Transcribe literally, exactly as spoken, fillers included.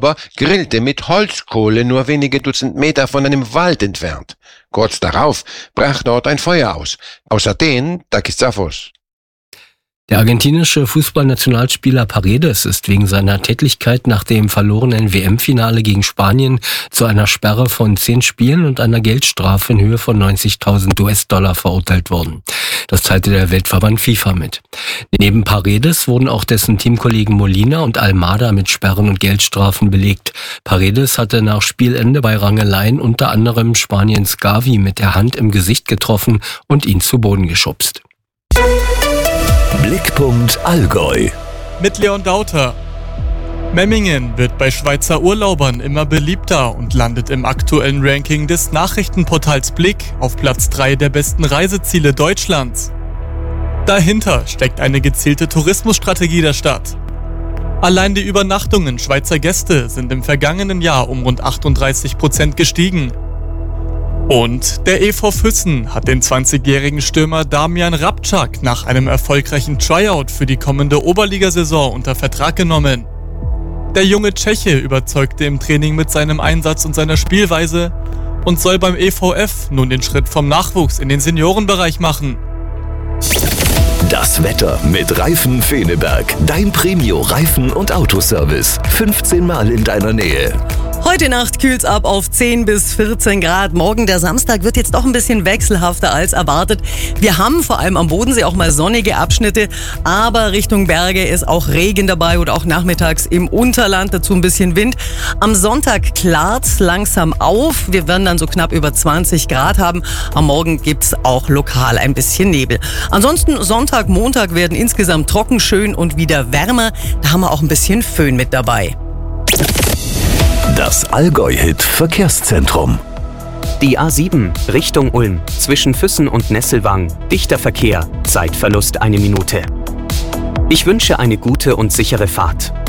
Urlauber grillte mit Holzkohle nur wenige Dutzend Meter von einem Wald entfernt. Kurz darauf brach dort ein Feuer aus. Aus Athen, Takis Zaphos. Der argentinische Fußballnationalspieler Paredes ist wegen seiner Tätlichkeit nach dem verlorenen W M-Finale gegen Spanien zu einer Sperre von zehn Spielen und einer Geldstrafe in Höhe von neunzigtausend US-Dollar verurteilt worden. Das teilte der Weltverband FIFA mit. Neben Paredes wurden auch dessen Teamkollegen Molina und Almada mit Sperren und Geldstrafen belegt. Paredes hatte nach Spielende bei Rangeleien unter anderem Spaniens Gavi mit der Hand im Gesicht getroffen und ihn zu Boden geschubst. Blickpunkt Allgäu mit Leon Dauter. Memmingen wird bei Schweizer Urlaubern immer beliebter und landet im aktuellen Ranking des Nachrichtenportals Blick auf Platz drei der besten Reiseziele Deutschlands. Dahinter steckt eine gezielte Tourismusstrategie der Stadt. Allein die Übernachtungen Schweizer Gäste sind im vergangenen Jahr um rund achtunddreißig Prozent gestiegen. Und der E V Füssen hat den zwanzigjährigen Stürmer Damian Rabczak nach einem erfolgreichen Tryout für die kommende Oberligasaison unter Vertrag genommen. Der junge Tscheche überzeugte im Training mit seinem Einsatz und seiner Spielweise und soll beim E V F nun den Schritt vom Nachwuchs in den Seniorenbereich machen. Das Wetter mit Reifen Feneberg. Dein Premio-Reifen- und Autoservice. fünfzehn Mal in deiner Nähe. Heute Nacht kühlt's ab auf zehn bis vierzehn Grad. Morgen, der Samstag, wird jetzt doch ein bisschen wechselhafter als erwartet. Wir haben vor allem am Bodensee auch mal sonnige Abschnitte, aber Richtung Berge ist auch Regen dabei oder auch nachmittags im Unterland, dazu ein bisschen Wind. Am Sonntag klart's langsam auf. Wir werden dann so knapp über zwanzig Grad haben. Am Morgen gibt's auch lokal ein bisschen Nebel. Ansonsten Sonntag, Montag werden insgesamt trocken, schön und wieder wärmer. Da haben wir auch ein bisschen Föhn mit dabei. Das Allgäu-Hit Verkehrszentrum. Die A sieben Richtung Ulm zwischen Füssen und Nesselwang. Dichter Verkehr, Zeitverlust eine Minute. Ich wünsche eine gute und sichere Fahrt.